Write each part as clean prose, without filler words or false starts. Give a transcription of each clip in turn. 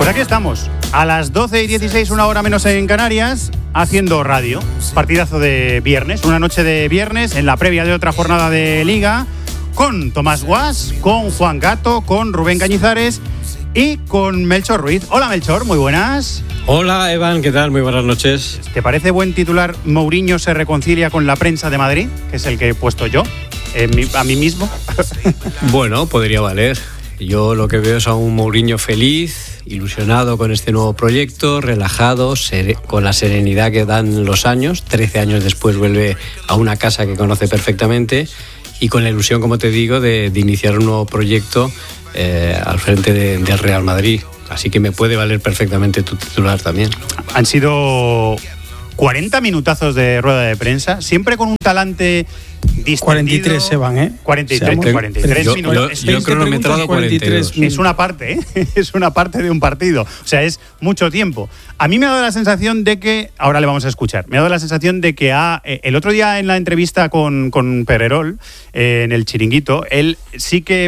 Pues aquí estamos, a las 12:16, una hora menos en Canarias, haciendo radio. Partidazo de viernes, una noche de viernes en la previa de otra jornada de Liga, con Tomás Guas, con Juan Gato, con Rubén Cañizares y con Melchor Ruiz. Hola Melchor, muy buenas. Hola Evan, ¿qué tal? Muy buenas noches. ¿Te parece buen titular Mourinho se reconcilia con la prensa de Madrid? Que es el que he puesto yo, a mí mismo. Bueno, podría valer. Yo lo que veo es a un Mourinho feliz, ilusionado con este nuevo proyecto, relajado, con la serenidad que dan los años. 13 años después vuelve a una casa que conoce perfectamente y con la ilusión, como te digo, de iniciar un nuevo proyecto al frente del Real Madrid. Así que me puede valer perfectamente tu titular también. Han sido 40 minutazos de rueda de prensa, siempre con un talante distendido. 43 se van, ¿eh? 43 minutos. Yo he cronometrado 42. Es una parte, ¿eh? Es una parte de un partido. O sea, es mucho tiempo. A mí me ha dado la sensación de que, ahora le vamos a escuchar, me ha dado la sensación de que el otro día en la entrevista con Pedrerol, en el Chiringuito, él sí que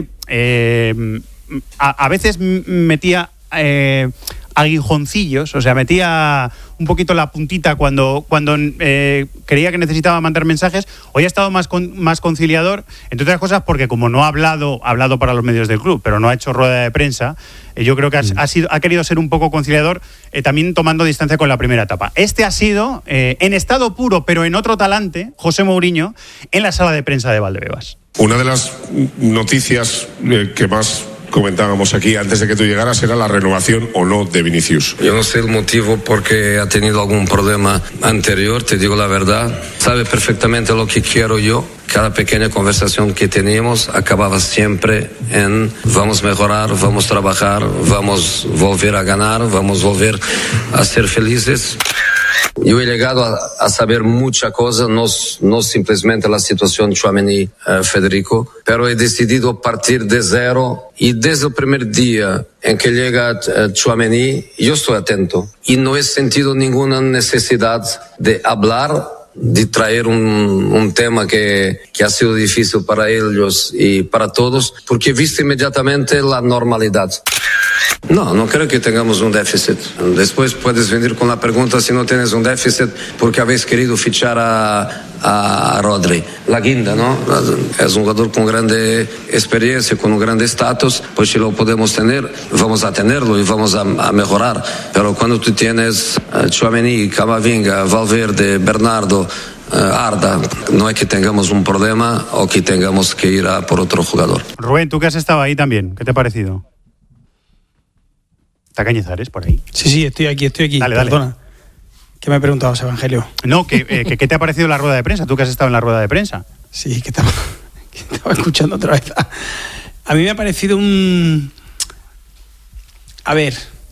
a veces metía aguijoncillos, o sea, metía un poquito la puntita cuando creía que necesitaba mandar mensajes. Hoy ha estado más conciliador, entre otras cosas porque como no ha hablado para los medios del club, pero no ha hecho rueda de prensa, yo creo que ha querido ser un poco conciliador, también tomando distancia con la primera etapa. Este ha sido, en estado puro, pero en otro talante, José Mourinho, en la sala de prensa de Valdebebas. Una de las noticias que más comentábamos aquí antes de que tú llegaras era la renovación o no de Vinicius. Yo no sé el motivo porque ha tenido algún problema anterior, te digo la verdad. Sabe perfectamente lo que quiero yo. Cada pequeña conversación que teníamos acababa siempre en vamos a mejorar, vamos a trabajar, vamos a volver a ganar, vamos a volver a ser felices. Yo he llegado a saber mucha cosa, no simplemente la situación Tchouaméni-Federico, pero he decidido partir de cero y desde el primer día en que llega Tchouaméni, yo estoy atento y no he sentido ninguna necesidad de hablar, de traer un tema que ha sido difícil para ellos y para todos, porque he visto inmediatamente la normalidad. No creo que tengamos un déficit. Después puedes venir con la pregunta si no tienes un déficit porque habéis querido fichar a Rodri. La guinda, ¿no? Es un jugador con grande experiencia, con un grande estatus, pues si lo podemos tener, vamos a tenerlo y vamos a mejorar. Pero cuando tú tienes Tchouaméni, Camavinga, Valverde, Bernardo, Arda, no es que tengamos un problema o que tengamos que ir a por otro jugador. Rubén, tú que has estado ahí también, ¿qué te ha parecido? ¿Está Cañizares por ahí? Sí, estoy aquí. Dale. Perdona. ¿Qué me preguntabas, Evangelio? No, ¿qué te ha parecido la rueda de prensa? Tú que has estado en la rueda de prensa. Sí, que estaba escuchando otra vez. A mí me ha parecido un... A ver...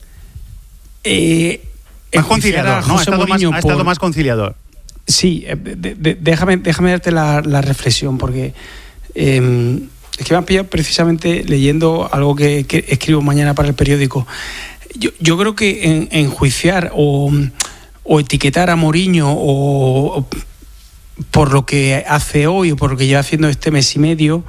más conciliador, ¿no? Ha estado más conciliador. Sí, déjame darte la reflexión, porque es que me han pillado precisamente leyendo algo que escribo mañana para el periódico. Yo creo que enjuiciar o etiquetar a Mourinho o por lo que hace hoy o por lo que lleva haciendo este mes y medio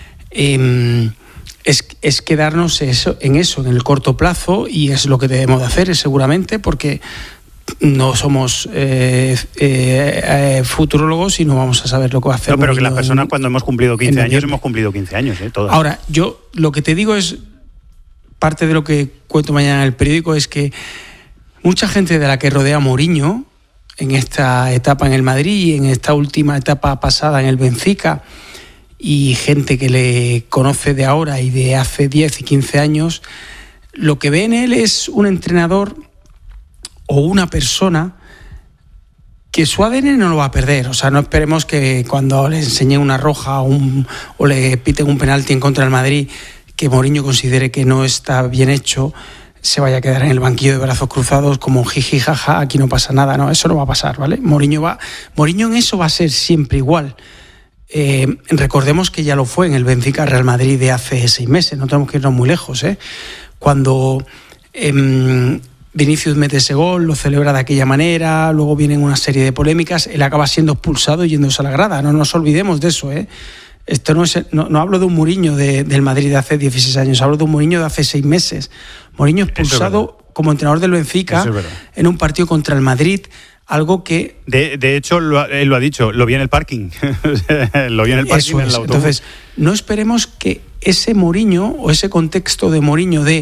es quedarnos en el corto plazo, y es lo que debemos de hacer seguramente, porque no somos futurólogos y no vamos a saber lo que va a hacer. No, pero que las personas cuando hemos cumplido 15 años, hemos cumplido 15 años, todas. Ahora, yo lo que te digo es, parte de lo que cuento mañana en el periódico, es que mucha gente de la que rodea a Mourinho en esta etapa en el Madrid y en esta última etapa pasada en el Benfica, y gente que le conoce de ahora y de hace 10 y 15 años, lo que ve en él es un entrenador o una persona que su ADN no lo va a perder. O sea, no esperemos que cuando le enseñe una roja o le piten un penalti en contra del Madrid, que Mourinho considere que no está bien hecho, se vaya a quedar en el banquillo de brazos cruzados como jiji, jaja, aquí no pasa nada. No, eso no va a pasar, ¿vale? Mourinho en eso va a ser siempre igual. Recordemos que ya lo fue en el Benfica Real Madrid de hace 6 meses, no tenemos que irnos muy lejos, cuando Vinicius mete ese gol, lo celebra de aquella manera, luego vienen una serie de polémicas, él acaba siendo expulsado y yéndose a la grada. No nos olvidemos de eso, Esto no hablo de un Mourinho del Madrid de hace 16 años, hablo de un Mourinho de hace 6 meses. Mourinho expulsado como entrenador del Benfica en un partido contra el Madrid, algo que... De hecho, él lo ha dicho, lo vi en el parking. Lo vi en el parking en el autobús. Entonces, no esperemos que ese Mourinho o ese contexto de Mourinho de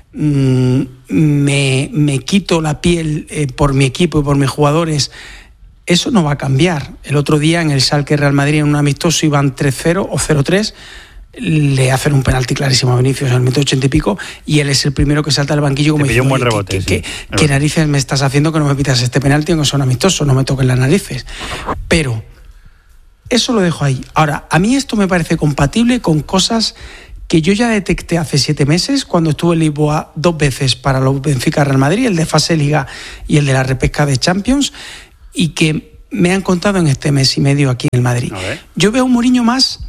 me quito la piel por mi equipo y por mis jugadores, eso no va a cambiar. El otro día en el Schalke Real Madrid, en un amistoso, iban 3-0 o 0-3, le hacen un penalti clarísimo a Vinicius en el minuto 80 y pico, y él es el primero que salta al banquillo como diciendo, un buen rebote, ¿qué narices me estás haciendo que no me pitas este penalti aunque son amistosos? No me toquen las narices. Pero eso lo dejo ahí. Ahora, a mí esto me parece compatible con cosas que yo ya detecté hace 7 meses cuando estuve en Lisboa 2 veces para los Benfica Real Madrid, el de fase Liga y el de la repesca de Champions, y que me han contado en este mes y medio aquí en el Madrid. Yo veo un Mourinho más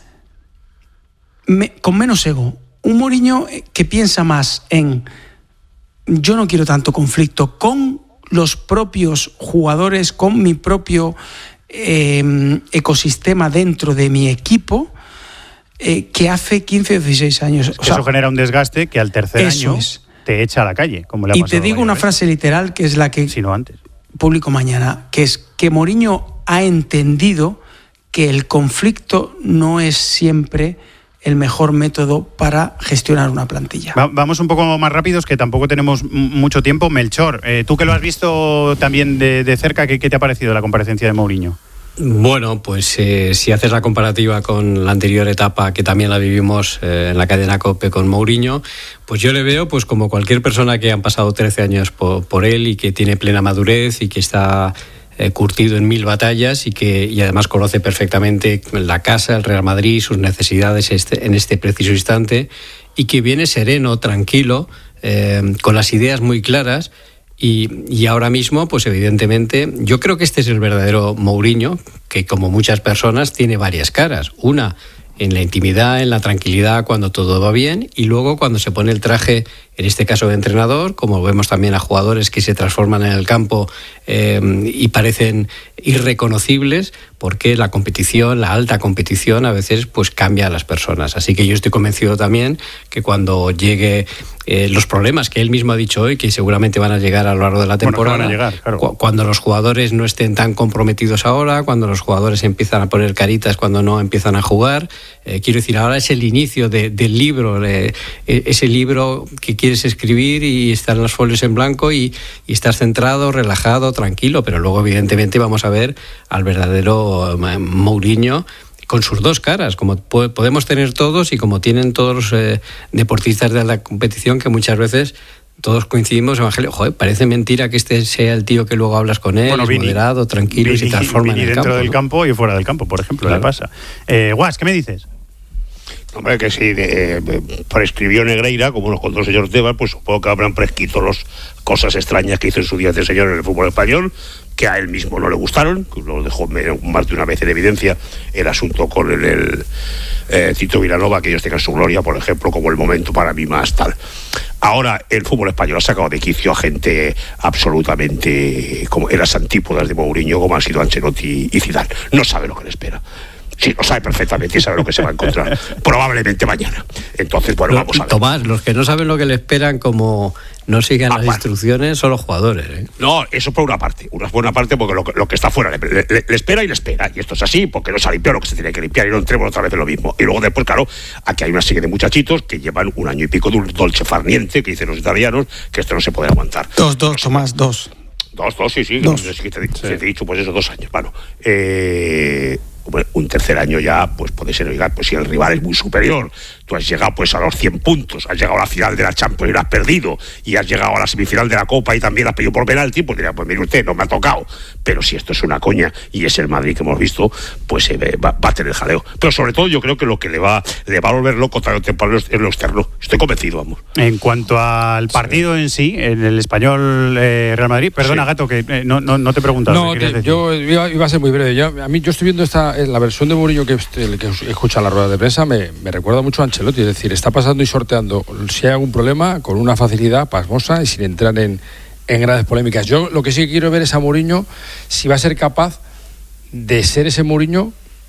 con menos ego, un Mourinho que piensa más en yo no quiero tanto conflicto con los propios jugadores, con mi propio ecosistema dentro de mi equipo, que hace 15 o 16 años. Eso genera un desgaste que al tercer año te echa a la calle, como le ha pasado. Y te digo una frase literal que es la que publico mañana, que es que Mourinho ha entendido que el conflicto no es siempre el mejor método para gestionar una plantilla. Vamos un poco más rápidos, que tampoco tenemos mucho tiempo. Melchor, tú que lo has visto también de cerca, ¿qué te ha parecido la comparecencia de Mourinho? Bueno, pues si haces la comparativa con la anterior etapa, que también la vivimos en la cadena COPE con Mourinho, pues yo le veo pues como cualquier persona que han pasado 13 años por él y que tiene plena madurez y que está curtido en 1000 batallas y además conoce perfectamente la casa, el Real Madrid, sus necesidades en este preciso instante, y que viene sereno, tranquilo, con las ideas muy claras. Y ahora mismo, pues evidentemente, yo creo que este es el verdadero Mourinho, que como muchas personas tiene varias caras. Una en la intimidad, en la tranquilidad, cuando todo va bien, y luego cuando se pone el traje, en este caso de entrenador, como vemos también a jugadores que se transforman en el campo y parecen irreconocibles, porque la competición, la alta competición, a veces pues cambia a las personas. Así que yo estoy convencido también que cuando llegue los problemas que él mismo ha dicho hoy, que seguramente van a llegar a lo largo de la temporada, van a llegar, claro. Cuando los jugadores no estén tan comprometidos ahora, cuando los jugadores empiezan a poner caritas cuando no empiezan a jugar, quiero decir, ahora es el inicio del libro, ese libro que quieres escribir y estar en los folios en blanco y estar centrado, relajado, tranquilo, pero luego evidentemente vamos a ver al verdadero Mourinho con sus dos caras, como podemos tener todos y como tienen todos los deportistas de la competición, que muchas veces todos coincidimos, Evangelio, joder, parece mentira que este sea el tío que luego hablas con él, es moderado, tranquilo, y se transforma en el campo. Dentro del campo y fuera del campo, por ejemplo, le pasa. Guas, ¿qué me dices? Hombre, que si prescribió Negreira, como nos contó el señor Tebas, pues supongo que habrán prescrito las cosas extrañas que hizo en su día este señor en el fútbol español, que a él mismo no le gustaron, que lo dejó más de una vez en evidencia el asunto con el Tito Vilanova, que ellos tengan su gloria, por ejemplo, como el momento para mí más tal. Ahora el fútbol español ha sacado de quicio a gente absolutamente como en las antípodas de Mourinho, como han sido Ancelotti y Zidane. No sabe lo que le espera. Sí, lo sabe perfectamente y sabe lo que se va a encontrar probablemente mañana. Entonces, bueno, vamos a ver. Tomás, los que no saben lo que le esperan, como no sigan las instrucciones, son los jugadores, ¿eh? No, eso por una parte. Una buena parte, porque lo que está fuera le espera y le espera. Y esto es así, porque no se ha limpiado lo que se tiene que limpiar y no entremos otra vez en lo mismo. Y luego después, claro, aquí hay una serie de muchachitos que llevan 1 año y pico de un dolce farniente, que dicen los italianos, que esto no se puede aguantar. Dos, Tomás, dos. Dos, sí. Dos. Te he dicho, pues eso, 2 años. Bueno, un tercer año ya, pues puede ser, oiga, pues si el rival es muy superior, tú has llegado pues a los 100 puntos, has llegado a la final de la Champions y lo has perdido, y has llegado a la semifinal de la Copa y también has perdido por penalti, pues diría, pues mire usted, no me ha tocado. Pero si esto es una coña y es el Madrid que hemos visto, pues va a tener jaleo. Pero sobre todo yo creo que lo que le va a volver loco tarde o temprano es lo externo. Estoy convencido, vamos. En cuanto al partido en sí, en el Español Real Madrid, perdona, Gato, que no te he preguntado. No, yo iba a ser muy breve. Yo estoy viendo la versión de Mourinho que escucha la rueda de prensa, me recuerda mucho a Ancelotti, es decir, está pasando y sorteando si hay algún problema con una facilidad pasmosa y sin entrar en grandes polémicas. Yo lo que sí quiero ver es a Mourinho si va a ser capaz de ser ese Mourinho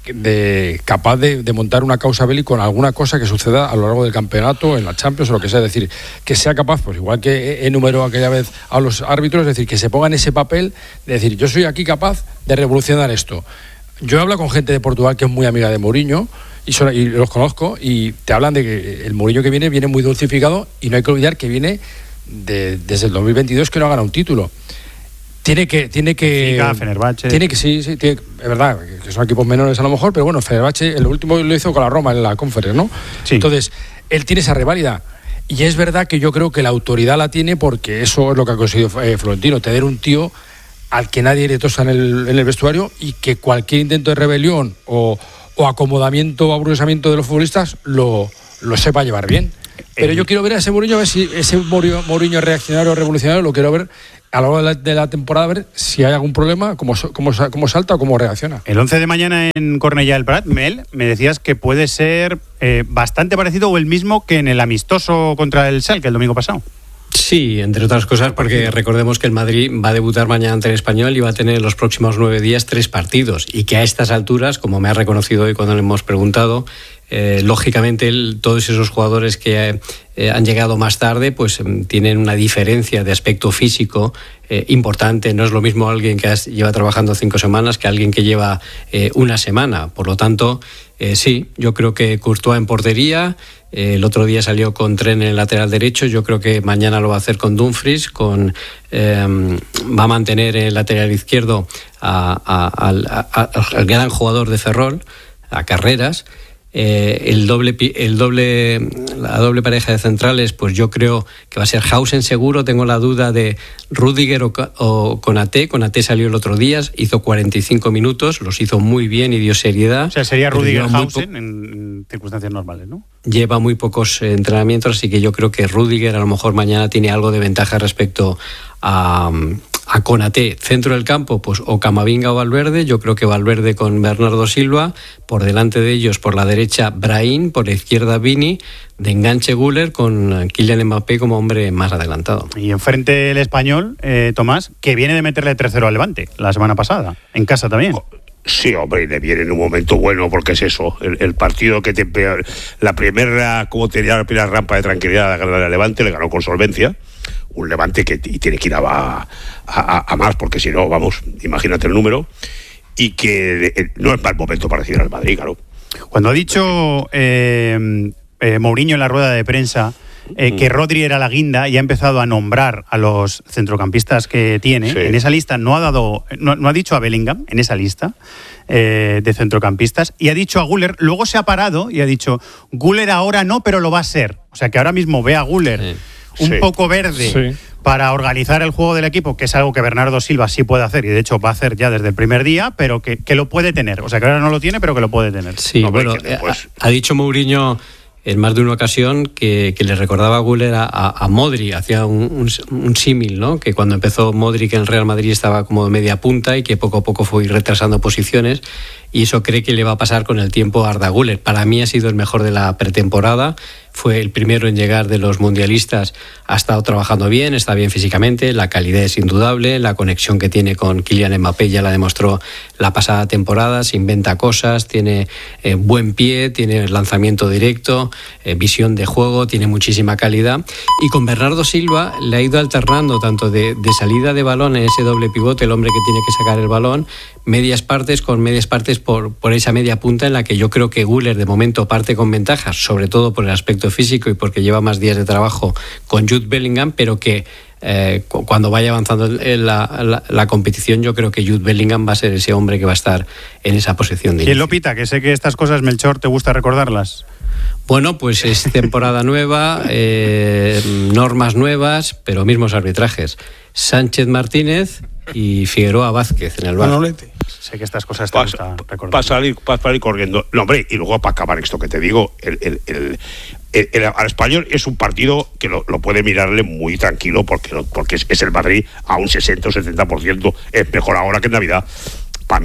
capaz de montar una causa belli con alguna cosa que suceda a lo largo del campeonato, en la Champions o lo que sea. Es decir, que sea capaz, pues igual que enumeró aquella vez a los árbitros, es decir, que se ponga en ese papel de decir, yo soy aquí capaz de revolucionar esto. Yo he hablado con gente de Portugal que es muy amiga de Mourinho y los conozco, y te hablan de que el Mourinho que viene muy dulcificado, y no hay que olvidar que viene desde el 2022 que no ha ganado un título. Tiene que Fenerbahce. Es verdad que son equipos menores a lo mejor, pero bueno, Fenerbahce el último lo hizo con la Roma en la Conference, ¿no? Sí. Entonces, él tiene esa reválida. Y es verdad que yo creo que la autoridad la tiene, porque eso es lo que ha conseguido Florentino, tener un tío al que nadie le tosa en el vestuario, y que cualquier intento de rebelión o acomodamiento o aburguesamiento de los futbolistas lo sepa llevar bien. Pero yo quiero ver a ese Mourinho, a ver si ese Mourinho reaccionario o revolucionario, lo quiero ver a lo largo de la temporada, a ver si hay algún problema, cómo salta o cómo reacciona. El 11 de mañana en Cornellà del Prat, Mel, me decías que puede ser bastante parecido o el mismo que en el amistoso contra el Schalke el domingo pasado. Sí, entre otras cosas porque recordemos que el Madrid va a debutar mañana ante el Español y va a tener en los próximos 9 días 3 partidos, y que a estas alturas, como me ha reconocido hoy cuando le hemos preguntado, lógicamente todos esos jugadores que han llegado más tarde pues tienen una diferencia de aspecto físico importante. No es lo mismo alguien que lleva trabajando 5 semanas que alguien que lleva una semana. Por lo tanto, sí, yo creo que Courtois en portería. El otro día salió con Tren en el lateral derecho. Yo creo que mañana lo va a hacer con Dumfries. Va a mantener en el lateral izquierdo al gran jugador de Ferrol, a Carreras. La doble pareja de centrales, pues yo creo que va a ser Hausen seguro. Tengo la duda de Rüdiger o Konaté. Konaté salió el otro día, hizo 45 minutos, los hizo muy bien y dio seriedad. O sea, sería Rüdiger Hausen en circunstancias normales, ¿no? Lleva muy pocos entrenamientos, así que yo creo que Rüdiger a lo mejor mañana tiene algo de ventaja respecto a Konaté. Centro del campo, pues o Camavinga o Valverde. Yo creo que Valverde con Bernardo Silva, por delante de ellos por la derecha Brahim, por la izquierda Vini, de enganche Güler, con Kylian Mbappé como hombre más adelantado. Y enfrente el Español, Tomás, que viene de meterle 3-0 al Levante la semana pasada, en casa también. Sí, hombre, y le viene en un momento bueno, porque es eso, el partido que la primera rampa de tranquilidad a ganar al Levante, le ganó con solvencia. Un Levante que tiene que ir a más, porque si no, vamos, imagínate el número, y que no es mal momento para recibir al Madrid, claro. Cuando ha dicho Mourinho en la rueda de prensa que Rodri era la guinda, y ha empezado a nombrar a los centrocampistas que tiene, sí. En esa lista no ha dicho a Bellingham, en esa lista de centrocampistas, y ha dicho a Güler. Luego se ha parado y ha dicho, Güler ahora no, pero lo va a ser. O sea que ahora mismo ve a Güler un poco verde para organizar el juego del equipo, que es algo que Bernardo Silva sí puede hacer, y de hecho va a hacer ya desde el primer día, pero que lo puede tener. O sea que ahora no lo tiene, pero que lo puede tener. Sí, no, bueno, ha dicho Mourinho en más de una ocasión que le recordaba a Güler a Modric, hacía un símil, ¿no? Que cuando empezó Modric en el Real Madrid estaba como de media punta y que poco a poco fue retrasando posiciones, y eso cree que le va a pasar con el tiempo a Arda Güler. Para mí ha sido el mejor de la pretemporada, fue el primero en llegar de los mundialistas, ha estado trabajando bien, está bien físicamente, la calidad es indudable, la conexión que tiene con Kylian Mbappé ya la demostró la pasada temporada, se inventa cosas, tiene buen pie, tiene lanzamiento directo, visión de juego, tiene muchísima calidad, y con Bernardo Silva le ha ido alternando tanto de salida de balón en ese doble pivote, el hombre que tiene que sacar el balón, medias partes por esa media punta, en la que yo creo que Güler de momento parte con ventajas, sobre todo por el aspecto físico y porque lleva más días de trabajo con Jude Bellingham, pero que cuando vaya avanzando la competición, yo creo que Jude Bellingham va a ser ese hombre que va a estar en esa posición de inicio. ¿Quién lo pita? Que sé que estas cosas, Melchor, te gusta recordarlas. Bueno, pues es temporada nueva, normas nuevas, pero mismos arbitrajes. Sánchez Martínez y Figueroa Vázquez en el bar. Sé que estas cosas te gusta recordar. Para salir corriendo. No, hombre, y luego para acabar esto que te digo, al Español es un partido que lo puede mirarle muy tranquilo, porque es el Madrid a un 60 o 70%. Es mejor ahora que en Navidad. Para mí,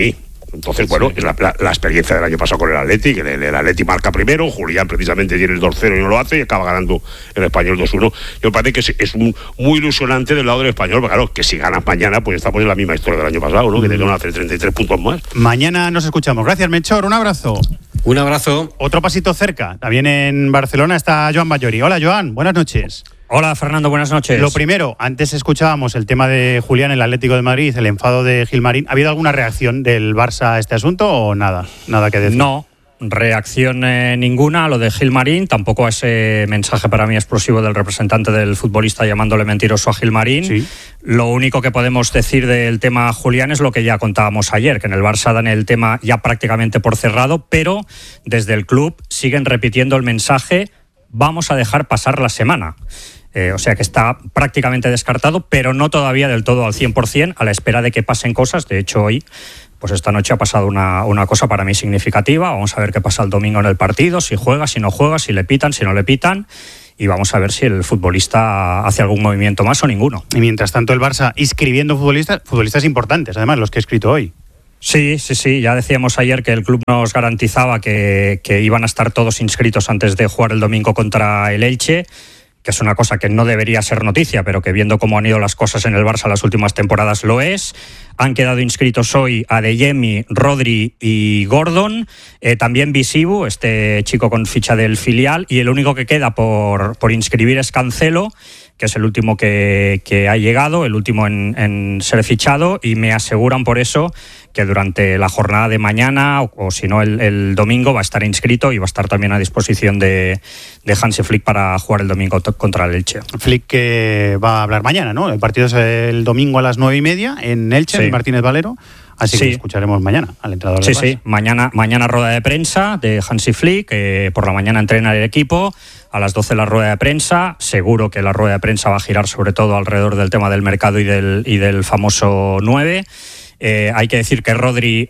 Entonces, bueno, es la experiencia del año pasado con el Atleti, que el Atleti marca primero, Julián precisamente tiene el 2-0 y no lo hace, y acaba ganando el Español 2-1. Yo me parece que es muy ilusionante del lado del Español, porque claro, que si ganas mañana, pues estamos en la misma historia del año pasado, ¿no? Que te van a hacer 33 puntos más. Mañana nos escuchamos. Gracias, Melchor, un abrazo. Un abrazo. Otro pasito cerca, también en Barcelona está Joan Ballori. Hola, Joan, buenas noches. Hola, Fernando, buenas noches. Lo primero, antes escuchábamos el tema de Julián, el Atlético de Madrid, el enfado de Gilmarín. ¿Ha habido alguna reacción del Barça a este asunto o nada? Nada que decir. No, reacción ninguna a lo de Gilmarín, tampoco a ese mensaje para mí explosivo del representante del futbolista llamándole mentiroso a Gilmarín. Sí. Lo único que podemos decir del tema Julián es lo que ya contábamos ayer, que en el Barça dan el tema ya prácticamente por cerrado, pero desde el club siguen repitiendo el mensaje: vamos a dejar pasar la semana. O sea que está prácticamente descartado, pero no todavía del todo al 100%, a la espera de que pasen cosas. De hecho, hoy, pues esta noche ha pasado una cosa para mí significativa. Vamos a ver qué pasa el domingo en el partido, si juega, si no juega, si le pitan, si no le pitan. Y vamos a ver si el futbolista hace algún movimiento más o ninguno. Y mientras tanto el Barça inscribiendo futbolistas importantes, además, los que he escrito hoy. Sí, ya decíamos ayer que el club nos garantizaba que iban a estar todos inscritos antes de jugar el domingo contra el Elche, que es una cosa que no debería ser noticia, pero que viendo cómo han ido las cosas en el Barça las últimas temporadas lo es. Han quedado inscritos hoy Adeyemi, Rodri y Gordon, también Visibu, este chico con ficha del filial, y el único que queda por inscribir es Cancelo, que es el último que ha llegado, el último en ser fichado, y me aseguran por eso que durante la jornada de mañana o si no el domingo va a estar inscrito y va a estar también a disposición de Hansi Flick para jugar el domingo contra el Elche. Flick que va a hablar mañana, ¿no? El partido es el domingo a las 9:30 en Elche, en Martínez Valero. Así que escucharemos mañana al entrenador del Barça. Sí, mañana rueda de prensa de Hansi Flick, por la mañana entrena el equipo, a las 12 la rueda de prensa. Seguro que la rueda de prensa va a girar sobre todo alrededor del tema del mercado y del famoso 9. Hay que decir que Rodri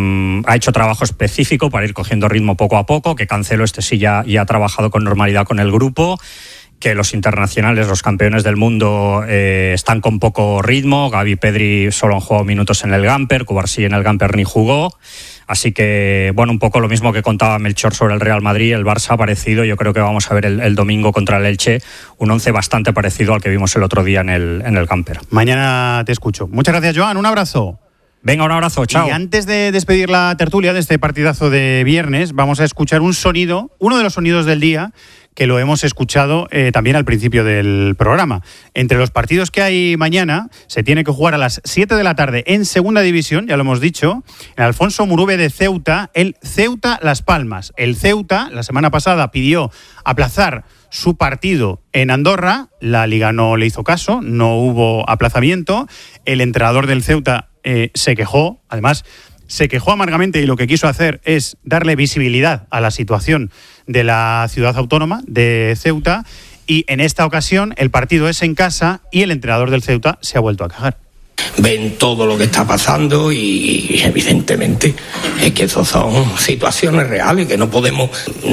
ha hecho trabajo específico para ir cogiendo ritmo poco a poco, que Cancelo sí ya ha trabajado con normalidad con el grupo, que los internacionales, los campeones del mundo, están con poco ritmo. Gavi y Pedri solo han jugado minutos en el Gamper, Cubarsí en el Gamper ni jugó. Así que, bueno, un poco lo mismo que contaba Melchor sobre el Real Madrid, el Barça ha parecido. Yo creo que vamos a ver el domingo contra el Elche un 11 bastante parecido al que vimos el otro día en el Gamper. Mañana te escucho. Muchas gracias, Joan. Un abrazo. Venga, un abrazo, chao. Y antes de despedir la tertulia de este partidazo de viernes, vamos a escuchar un sonido, uno de los sonidos del día, que lo hemos escuchado también al principio del programa. Entre los partidos que hay mañana, se tiene que jugar a las 7 de la tarde en Segunda División, ya lo hemos dicho, en Alfonso Murube de Ceuta, el Ceuta Las Palmas. El Ceuta, la semana pasada, pidió aplazar su partido en Andorra, la Liga no le hizo caso, no hubo aplazamiento, el entrenador del Ceuta se quejó, además se quejó amargamente, y lo que quiso hacer es darle visibilidad a la situación de la ciudad autónoma de Ceuta, y en esta ocasión el partido es en casa y el entrenador del Ceuta se ha vuelto a quejar. Ven todo lo que está pasando y evidentemente es que esas son situaciones reales que no podemos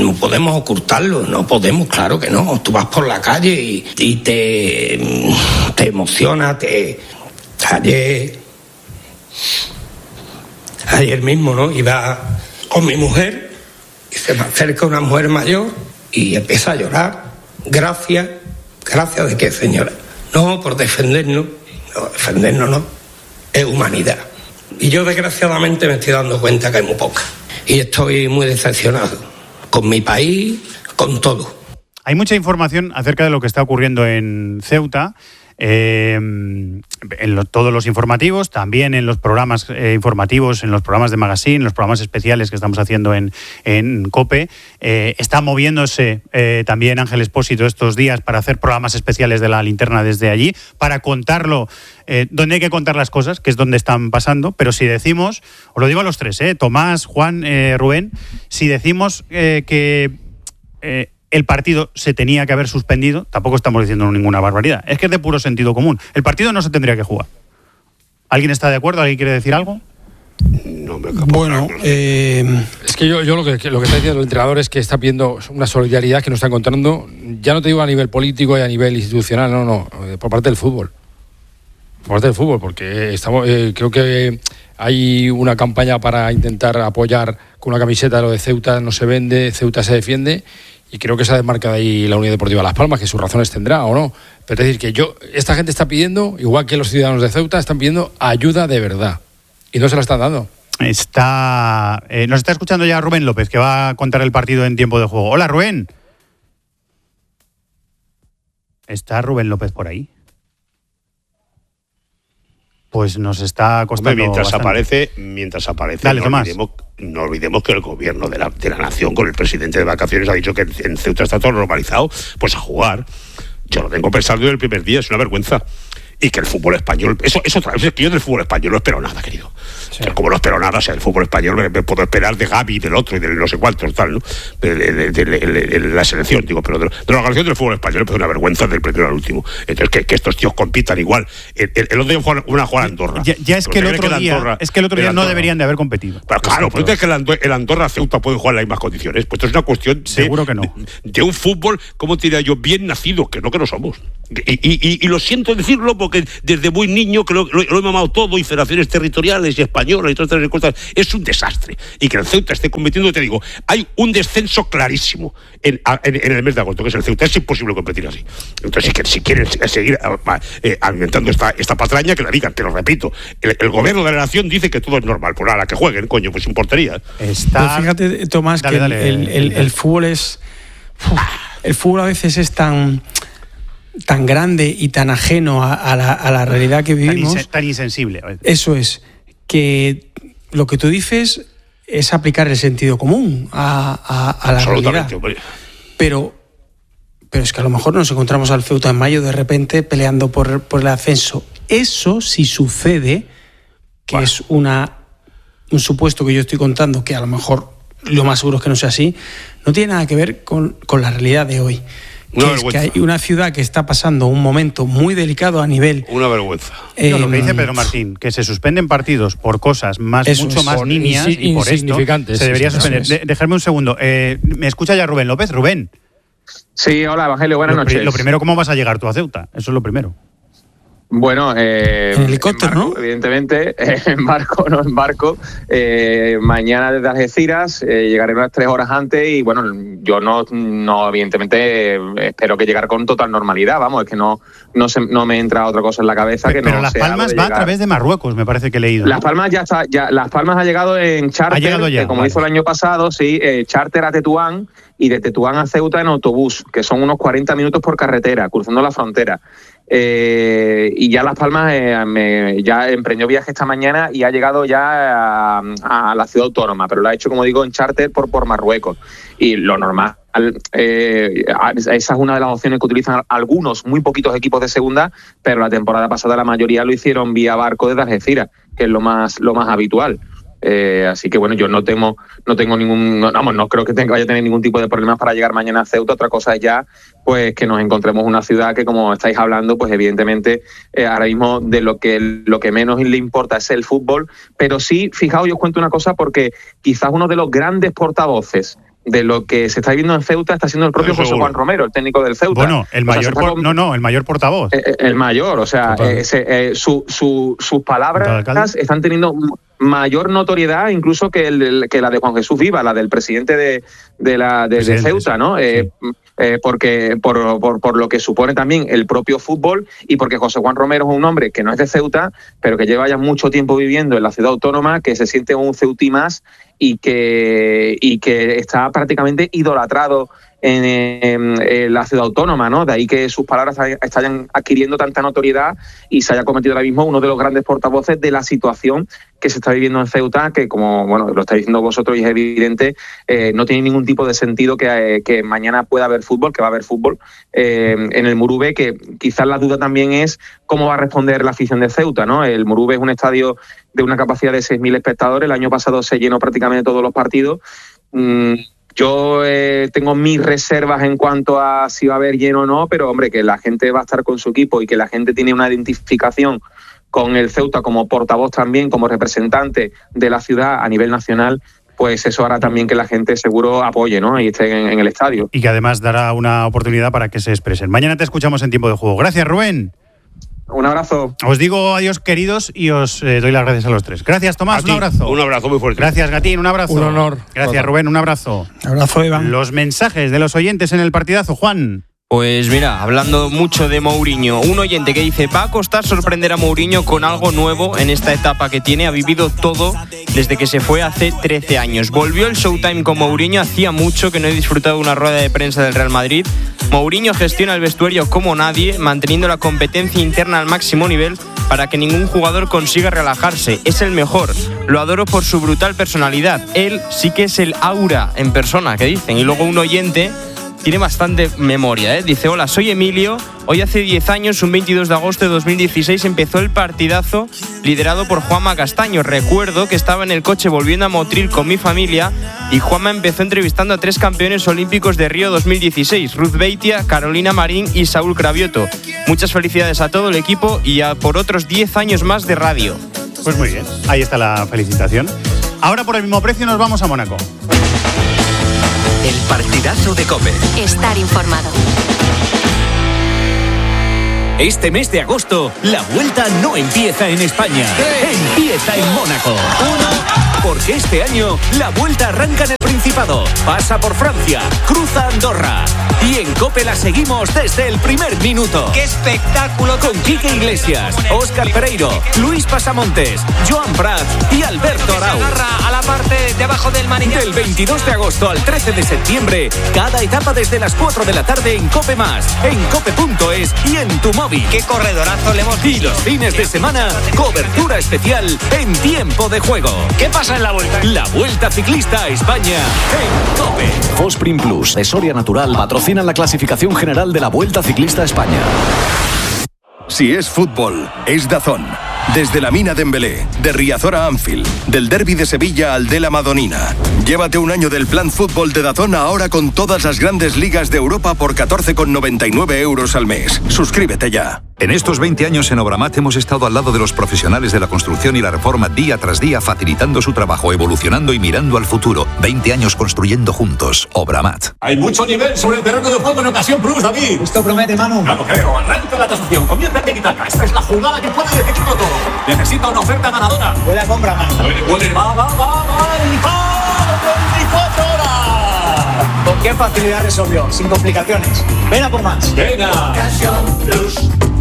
ocultarlo, no podemos, claro que no. Tú vas por la calle y te emociona, Ayer mismo, ¿no? Iba con mi mujer y se me acerca una mujer mayor y empieza a llorar. Gracias de qué, señora. No, por defendernos. No, defendernos no. Es humanidad. Y yo desgraciadamente me estoy dando cuenta que hay muy poca. Y estoy muy decepcionado con mi país, con todo. Hay mucha información acerca de lo que está ocurriendo en Ceuta. En todos los informativos, también en los programas informativos, en los programas de Magazine, en los programas especiales que estamos haciendo en COPE. Está moviéndose también Ángel Expósito estos días para hacer programas especiales de La Linterna desde allí, para contarlo donde hay que contar las cosas, que es donde están pasando. Pero si decimos, os lo digo a los tres, Tomás, Juan, Rubén, si decimos que el partido se tenía que haber suspendido, tampoco estamos diciendo ninguna barbaridad. Es que es de puro sentido común. El partido no se tendría que jugar. ¿Alguien está de acuerdo? ¿Alguien quiere decir algo? No me Bueno, es que yo lo que está diciendo el entrenador es que está pidiendo una solidaridad que nos está encontrando, ya no te digo a nivel político y a nivel institucional, no, por parte del fútbol. Por del fútbol, porque estamos, creo que hay una campaña para intentar apoyar con una camiseta lo de Ceuta no se vende, Ceuta se defiende, y creo que se ha desmarcado ahí la Unión Deportiva Las Palmas, que sus razones tendrá o no. Pero es decir, que esta gente está pidiendo, igual que los ciudadanos de Ceuta, están pidiendo ayuda de verdad. Y no se la están dando. Nos está escuchando ya Rubén López, que va a contar el partido en tiempo de juego. Hola, Rubén. ¿Está Rubén López por ahí? Pues nos está costando mientras bastante. aparece, Dale, no olvidemos que el gobierno de la nación, con el presidente de vacaciones, ha dicho que en Ceuta está todo normalizado, pues a jugar. Yo lo tengo pensado desde el primer día, es una vergüenza. Y que el fútbol español, eso otra vez, es que yo del fútbol español no espero nada, querido. Sí. Como no espero nada, o sea, el fútbol español me puedo esperar de Gavi, del otro y de no sé cuántos, tal, ¿no? De la selección, digo, pero de la organización del fútbol español es una vergüenza del primero al último. Entonces, que estos tíos compitan igual. El otro día una jugar a Andorra. Ya es que el otro día no deberían de haber competido. Pero claro, pero es que el Andorra-Ceuta pueden jugar en las mismas condiciones. Pues esto es una cuestión seguro que no. De un fútbol, ¿cómo te diría yo? Bien nacido, que no somos. Y lo siento decirlo porque desde muy niño que lo he mamado todo, y federaciones territoriales y españolas y todas estas cosas, es un desastre. Y que el Ceuta esté compitiendo, te digo, hay un descenso clarísimo en el mes de agosto, que es el Ceuta. Es imposible competir así. Entonces, si quieren seguir alimentando esta patraña, que la digan, te lo repito. El gobierno de la nación dice que todo es normal. Pues nada, que jueguen, coño, pues sin portería. Pues fíjate, Tomás, que el fútbol es... el fútbol a veces es tan grande y tan ajeno a la realidad que vivimos. Tan insensible. Eso es, que lo que tú dices es aplicar el sentido común a la realidad. Hombre. Pero es que a lo mejor nos encontramos al Ceuta en mayo de repente peleando por el ascenso. Eso sí sucede, que es un supuesto que yo estoy contando, que a lo mejor lo más seguro es que no sea así, no tiene nada que ver con la realidad de hoy. Que hay una ciudad que está pasando un momento muy delicado a nivel... Una vergüenza. Lo que dice Pedro Martín, que se suspenden partidos por cosas mucho más nimias, y por esto se debería suspender. Dejadme un segundo. ¿Me escucha ya Rubén López? Rubén. Sí, hola, Evangelio, buenas noches. Lo primero, ¿cómo vas a llegar tú a Ceuta? Eso es lo primero. Bueno, en helicóptero, ¿no? Evidentemente, en barco. Mañana desde Algeciras llegaré unas 3 horas antes y bueno, yo no evidentemente espero que llegar con total normalidad. Vamos, es que no me entra otra cosa en la cabeza que pero no. Las Palmas va a través de Marruecos, me parece que he leído. Las Palmas Las Palmas ha llegado en charter, como hizo el año pasado, sí, charter a Tetuán y de Tetuán a Ceuta en autobús, que son unos 40 minutos por carretera, cruzando la frontera. Y ya Las Palmas ya emprendió viaje esta mañana y ha llegado ya a la ciudad autónoma, pero lo ha hecho, como digo, en charter por Marruecos. Y lo normal, esa es una de las opciones que utilizan algunos, muy poquitos equipos de segunda, pero la temporada pasada la mayoría lo hicieron vía barco desde Algeciras, que es lo más habitual. Así que bueno, yo no tengo ningún, no creo que vaya a tener ningún tipo de problemas para llegar mañana a Ceuta. Otra cosa es ya pues que nos encontremos una ciudad que, como estáis hablando, pues evidentemente ahora mismo de lo que menos le importa es el fútbol, pero sí, fijaos, yo os cuento una cosa, porque quizás uno de los grandes portavoces de lo que se está viviendo en Ceuta está siendo el propio José Juan Romero, el técnico del Ceuta. Bueno, el mayor portavoz. El mayor, o sea, sus palabras están teniendo mayor notoriedad incluso que la de Juan Jesús Viva, la del presidente de Ceuta, ¿no? Sí. Porque por lo que supone también el propio fútbol, y porque José Juan Romero es un hombre que no es de Ceuta, pero que lleva ya mucho tiempo viviendo en la ciudad autónoma, que se siente un ceutí más y que está prácticamente idolatrado en la ciudad autónoma, ¿no? De ahí que sus palabras están adquiriendo tanta notoriedad y se haya convertido ahora mismo uno de los grandes portavoces de la situación que se está viviendo en Ceuta, que, como bueno lo estáis diciendo vosotros y es evidente, no tiene ningún tipo de sentido que mañana pueda haber fútbol, que va a haber fútbol en el Murube, que quizás la duda también es cómo va a responder la afición de Ceuta, ¿no? El Murube es un estadio de una capacidad de 6.000 espectadores, el año pasado se llenó prácticamente todos los partidos. Yo tengo mis reservas en cuanto a si va a haber lleno o no, pero hombre, que la gente va a estar con su equipo y que la gente tiene una identificación con el Ceuta como portavoz también, como representante de la ciudad a nivel nacional, pues eso hará también que la gente seguro apoye, ¿no? Y esté en el estadio. Y que además dará una oportunidad para que se expresen. Mañana te escuchamos en Tiempo de Juego. Gracias, Rubén. Un abrazo. Os digo adiós, queridos, y os doy las gracias a los tres. Gracias, Tomás, un abrazo. Un abrazo muy fuerte. Gracias, Gatín, un abrazo. Un honor. Gracias, Rubén, un abrazo. Abrazo, Iván. Los mensajes de los oyentes en el partidazo, Juan. Pues mira, hablando mucho de Mourinho, un oyente que dice: va a costar sorprender a Mourinho con algo nuevo en esta etapa que tiene. Ha vivido todo desde que se fue hace 13 años. Volvió el Showtime con Mourinho, hacía mucho que no he disfrutado de una rueda de prensa del Real Madrid. Mourinho gestiona el vestuario como nadie, manteniendo la competencia interna al máximo nivel para que ningún jugador consiga relajarse. Es el mejor, lo adoro por su brutal personalidad. Él sí que es el aura en persona, que dicen. Y luego un oyente tiene bastante memoria, ¿eh? Dice: hola, soy Emilio. Hoy hace 10 años, un 22 de agosto de 2016, empezó el partidazo liderado por Juanma Castaño. Recuerdo que estaba en el coche volviendo a Motril con mi familia y Juanma empezó entrevistando a 3 campeones olímpicos de Río 2016, Ruth Beitia, Carolina Marín y Saúl Cravioto. Muchas felicidades a todo el equipo y por otros 10 años más de radio. Pues muy bien, ahí está la felicitación. Ahora por el mismo precio nos vamos a Mónaco. El partidazo de COPE. Estar informado. Este mes de agosto, la vuelta no empieza en España. Empieza en Mónaco. Porque este año, la vuelta arranca en el Principado, pasa por Francia, cruza Andorra. Y en COPE la seguimos desde el primer minuto. ¡Qué espectáculo! Con Quique Iglesias, Óscar Pereiro, Luis Pasamontes, Joan Prat y Alberto Arau. Se agarra a la parte de abajo del manillar. Del 22 de agosto al 13 de septiembre, cada etapa desde las 4 de la tarde en COPE+, en cope.es y en tu móvil. ¡Qué corredorazo le hemos visto! Y los fines de semana, cobertura especial en tiempo de juego. ¿Qué pasa en la vuelta? La Vuelta Ciclista a España en COPE. Fosprin Plus de Soria Natural patrocina la clasificación general de la Vuelta Ciclista a España. Si es fútbol, es DAZN. Desde la Mina de Embelé, de Riazor a Anfield, del Derbi de Sevilla al de la Madonina. Llévate un año del plan fútbol de DAZN ahora con todas las grandes ligas de Europa por 14,99 euros al mes. Suscríbete ya. En estos 20 años en Obramat hemos estado al lado de los profesionales de la construcción y la reforma día tras día, facilitando su trabajo, evolucionando y mirando al futuro. 20 años construyendo juntos. Obramat. Hay mucho nivel sobre el terreno de juego en Ocasión Plus, David. Esto promete, Manu. No lo creo. Arranca la tasación. Comienza el tiki-taka. Esta es la jugada que puede decidirlo todo. Necesita una oferta ganadora. Buena compra, Manu. Puede. Va. 24 horas. ¿Con qué facilidad resolvió? Sin complicaciones. Ven a por más. Venga. Ocasión Plus.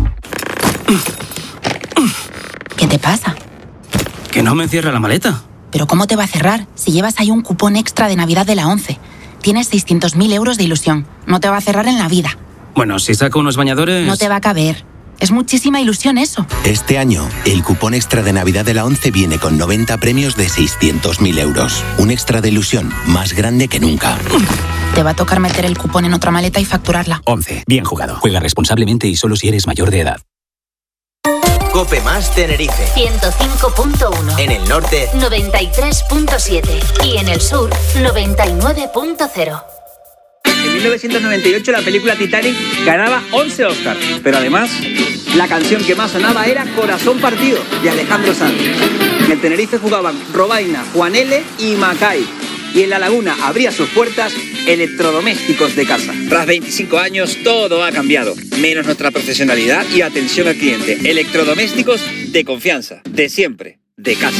¿Qué te pasa? Que no me cierra la maleta. ¿Pero cómo te va a cerrar si llevas ahí un cupón extra de Navidad de la 11? Tienes 600.000 euros de ilusión. No te va a cerrar en la vida. Bueno, si saco unos bañadores... No te va a caber. Es muchísima ilusión eso. Este año, el cupón extra de Navidad de la 11 viene con 90 premios de 600.000 euros. Un extra de ilusión más grande que nunca. Te va a tocar meter el cupón en otra maleta y facturarla. 11. Bien jugado. Juega responsablemente y solo si eres mayor de edad. COPE Más Tenerife 105.1. En el norte 93.7 y en el sur 99.0. En 1998 la película Titanic ganaba 11 Oscars, pero además la canción que más sonaba era Corazón Partido de Alejandro Sanz. En el Tenerife jugaban Robaina, Juan L. y Macay. Y en La Laguna abría sus puertas Electrodomésticos de Casa. Tras 25 años todo ha cambiado, menos nuestra profesionalidad y atención al cliente. Electrodomésticos de confianza, de siempre, de casa.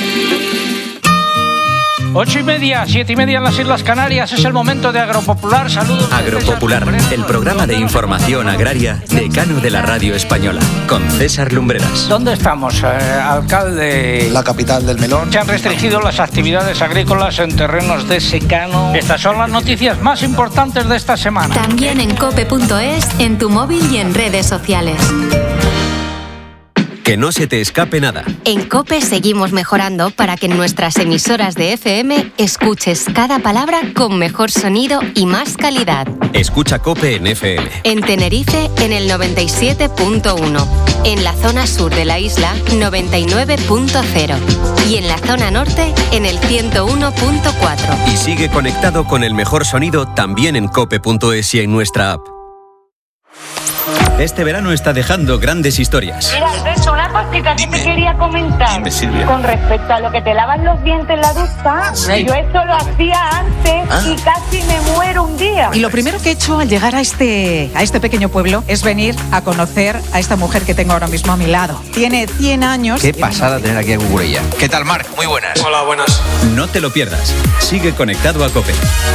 8:30, 7:30 en las Islas Canarias. Es el momento de Agropopular. Saludos. Agropopular, el programa de información agraria decano de la radio española, con César Lumbreras. ¿Dónde estamos, alcalde? La capital del melón. Se han restringido las actividades agrícolas en terrenos de secano. Estas son las noticias más importantes de esta semana. También en cope.es, en tu móvil y en redes sociales. Que no se te escape nada. En COPE seguimos mejorando para que en nuestras emisoras de FM escuches cada palabra con mejor sonido y más calidad. Escucha COPE en FM. En Tenerife, en el 97.1. En la zona sur de la isla, 99.0. Y en la zona norte, en el 101.4. Y sigue conectado con el mejor sonido también en cope.es y en nuestra app. Este verano está dejando grandes historias. Mira, Alberto, una cosita que te quería comentar. Dime, Silvia. Con respecto a lo que te lavas los dientes en la ducha, Sí. yo esto lo hacía antes y casi me muero un día. Y lo primero que he hecho al llegar a este pequeño pueblo es venir a conocer a esta mujer que tengo ahora mismo a mi lado. Tiene 100 años. Qué pasada tener aquí a Cucurella. ¿Qué tal, Marc? Muy buenas. Hola, buenas. No te lo pierdas. Sigue conectado a COPE.